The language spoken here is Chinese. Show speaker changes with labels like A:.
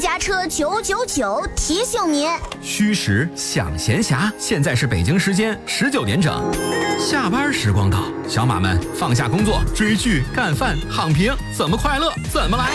A: 家车999提醒您：
B: 虚实想闲暇，现在是北京时间19点整，下班时光到，小马们放下工作，追剧、干饭、躺平，怎么快乐怎么来。